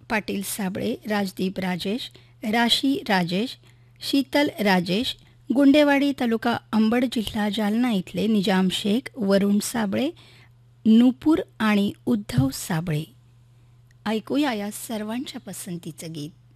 पाटील साबळे, राजदीप राजेश, राशी राजेश, शीतल राजेश, गुंडेवाडी तालुका अंबड जिल्हा जालना इथले निजाम शेख, वरुण साबळे, नूपूर आणि उद्धव साबळे. ऐकूया या सर्वांच्या पसंतीचं गीत.